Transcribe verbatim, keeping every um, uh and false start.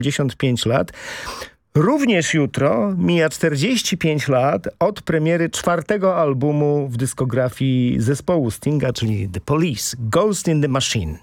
pięćdziesiąt pięć lat. Również jutro mija czterdzieści pięć lat od premiery czwartego albumu w dyskografii zespołu Stinga, czyli The Police, Ghost in the Machine.